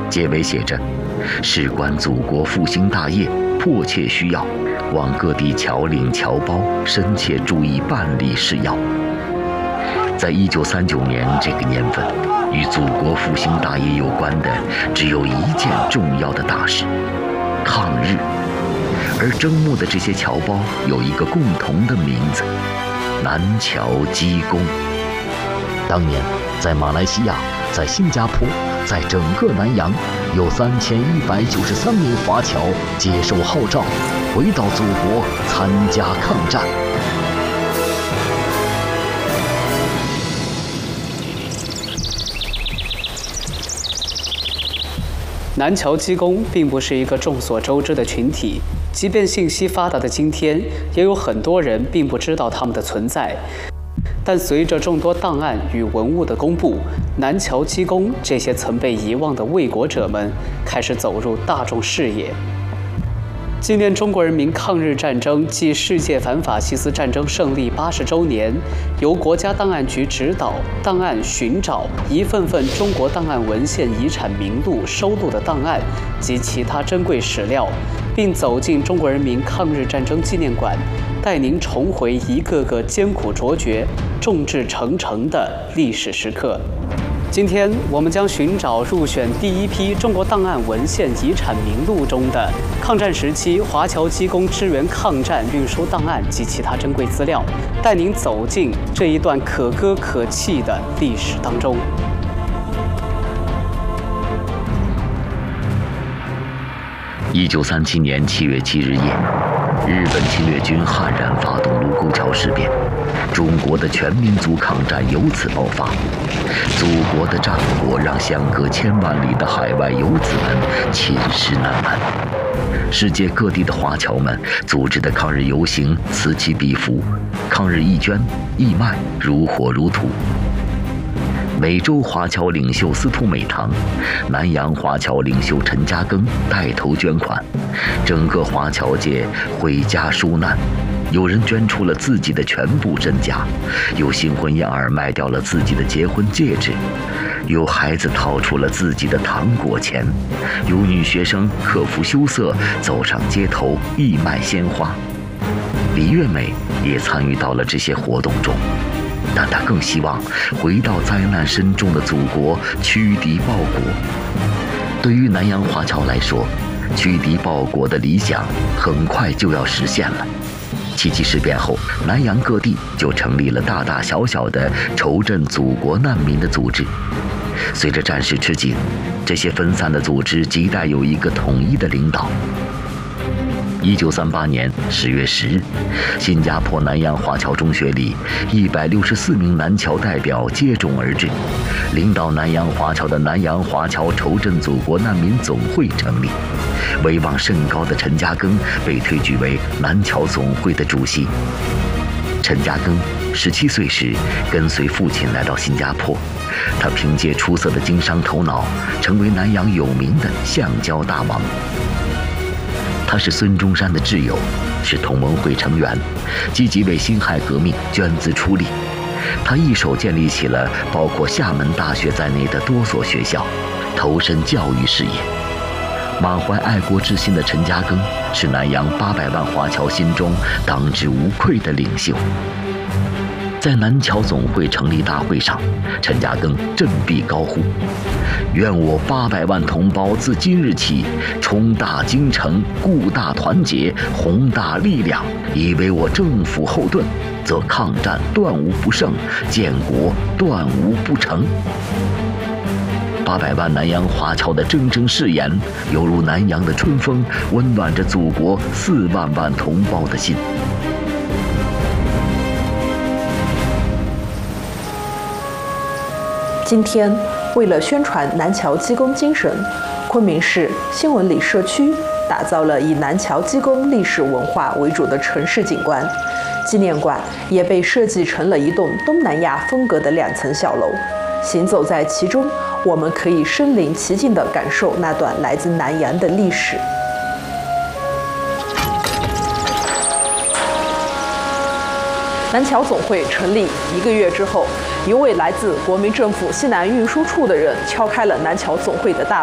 结尾写着：“事关祖国复兴大业，迫切需要望各地侨领侨胞深切注意办理事要。”在1939年这个年份，与祖国复兴大业有关的只有一件重要的大事——抗日。而征募的这些侨胞有一个共同的名字——南侨机工。当年，在马来西亚，在新加坡，在整个南洋，有3193名华侨接受号召，回到祖国参加抗战。 南侨机工并不是一个众所周知的群体，即便信息发达的今天，也有很多人并不知道他们的存在。但随着众多档案与文物的公布，南侨机工这些曾被遗忘的卫国者们开始走入大众视野。纪念中国人民抗日战争暨世界反法西斯战争胜利80周年，由国家档案局指导档案寻找一份份中国档案文献遗产名录收录的档案及其他珍贵史料，并走进中国人民抗日战争纪念馆，带您重回一个个艰苦卓绝、众志成城的历史时刻。今天我们将寻找入选第一批中国档案文献遗产名录中的抗战时期华侨机工支援抗战运输档案及其他珍贵资料，带您走进这一段可歌可泣的历史当中。 1937年7月7日夜，日本侵略军悍然发动卢沟桥事变，中国的全民族抗战由此爆发。祖国的战火让相隔千万里的海外游子们寝食难安。世界各地的华侨们组织的抗日游行此起彼伏，抗日义捐义卖如火如荼。美洲华侨领袖司徒美堂、南洋华侨领袖陈嘉庚带头捐款，整个华侨界回家纾难。有人捐出了自己的全部身家，有新婚燕尔卖掉了自己的结婚戒指，有孩子掏出了自己的糖果钱，有女学生克服羞涩走上街头义卖鲜花。李月美也参与到了这些活动中，但他更希望回到灾难深重的祖国驱敌报国。对于南洋华侨来说，驱敌报国的理想很快就要实现了。七七事变后，南洋各地就成立了大大小小的筹赈祖国难民的组织。随着战事吃紧，这些分散的组织亟待有一个统一的领导。1938年10月10日，新加坡南洋华侨中学里，164名南侨代表接踵而至，领导南洋华侨的南洋华侨筹赈祖国难民总会成立。威望甚高的陈嘉庚被推举为南侨总会的主席。陈嘉庚17岁时跟随父亲来到新加坡，他凭借出色的经商头脑，成为南洋有名的橡胶大王。他是孙中山的挚友，是同盟会成员，积极为辛亥革命捐资出力。他一手建立起了包括厦门大学在内的多所学校，投身教育事业。满怀爱国之心的陈嘉庚是南洋800万华侨心中当之无愧的领袖。在南侨总会成立大会上，陈嘉庚振臂高呼：“愿我800万同胞自今日起，冲大京城，固大团结，宏大力量，以为我政府后盾，则抗战断无不胜，建国断无不成。”800万南洋华侨的铮铮誓言，犹如南洋的春风，温暖着祖国4万万同胞的心。 今天，为了宣传南侨机工精神，昆明市新文里社区打造了以南侨机工历史文化为主的城市景观。纪念馆也被设计成了一栋东南亚风格的2层小楼。行走在其中，我们可以身临其境地感受那段来自南洋的历史。南侨总会成立1个月之后，一位来自国民政府西南运输处的人敲开了南侨总会的大